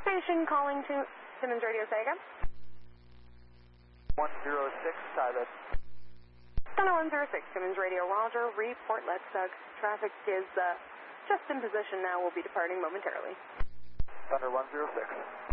Station calling to Simmons Radio, say again. 106, Tyler. Thunder 106, Simmons Radio, Roger, report, let's traffic is just in position now, we'll be departing momentarily. Thunder 106.